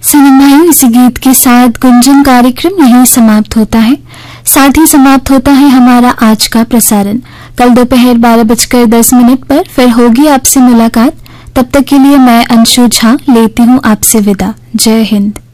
सिनेमाई इसी गीत के साथ गुंजन कार्यक्रम यहीं समाप्त होता है। साथ ही समाप्त होता है हमारा आज का प्रसारण। कल दोपहर 12:10 पर फिर होगी आपसे मुलाकात। तब तक के लिए मैं अंशु झा लेती हूँ आपसे विदा। जय हिंद।